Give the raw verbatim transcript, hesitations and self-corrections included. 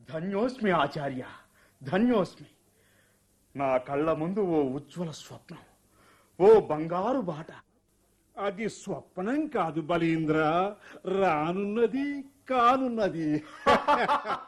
ధన్యోస్మి ఆచార్య, ధన్యోస్మి. నా కళ్ళ ముందు ఓ ఉజ్వల స్వప్నం, ఓ బంగారు బాట. అది స్వప్నం కాదు బలీంద్ర, రానున్నది కానున్నది.